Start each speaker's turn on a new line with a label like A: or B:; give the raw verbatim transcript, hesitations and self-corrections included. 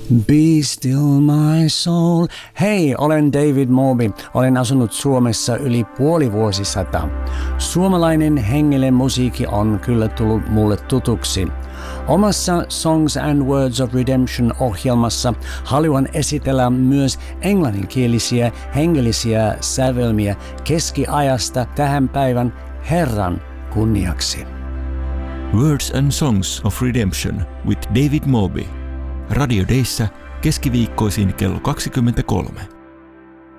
A: Be still my soul. Hei, olen David Moby. Olen asunut Suomessa yli puoli vuosisata. Suomalainen hengellinen musiikki on kyllä tullut mulle tutuksi. Omassa Songs and Words of Redemption -ohjelmassa haluan esitellä myös englanninkielisiä hengellisiä sävelmiä keskiajasta tähän päivän Herran kunniaksi.
B: Words and Songs of Redemption with David Moby. Radio Dayssä keskiviikkoisin kello kaksikymmentäkolme.